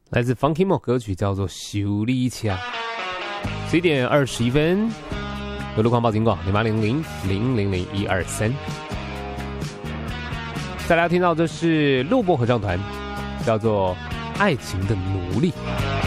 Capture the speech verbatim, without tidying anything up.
来自 Funky Mo 歌曲叫做《修理车》。十一点二十一分，有路况报警广零八零零零零零一二三。再来听到这是录播合唱团，叫做《爱情的奴隶》。